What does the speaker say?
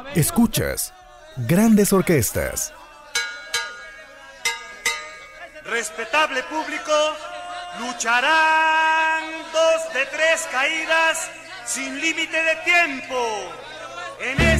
Escuchas Grandes Orquestas. Respetable público, lucharán 2 de 3 caídas sin límite de tiempo.